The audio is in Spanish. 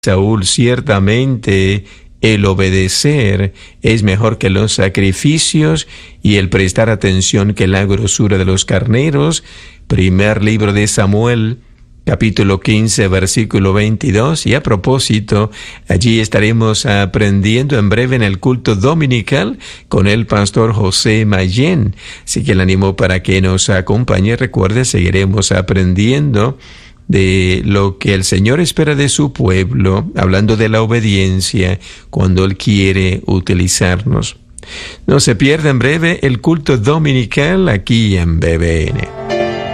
Saúl, ciertamente el obedecer es mejor que los sacrificios y el prestar atención que la grosura de los carneros. Primer libro de Samuel, capítulo 15, versículo 22. Y a propósito, allí estaremos aprendiendo en breve en el culto dominical con el pastor José Mayén. Así que le animo para que nos acompañe. Recuerde, seguiremos aprendiendo de lo que el Señor espera de su pueblo, hablando de la obediencia cuando Él quiere utilizarnos. No se pierda en breve el culto dominical aquí en BBN.